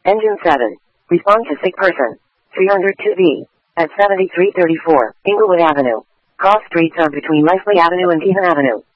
Engine 7. Respond to sick person. 302B. At 7334, Inglewood Avenue. Cross streets are between Leslie Avenue and Keehan Avenue.